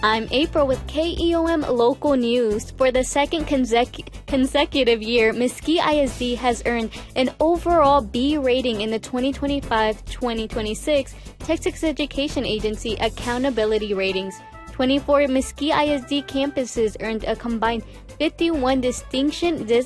I'm April with KEOM Local News. For the second consecutive year, Mesquite ISD has earned an overall B rating in the 2025-2026 Texas Education Agency Accountability Ratings. 24 Mesquite ISD campuses earned a combined 51 distinction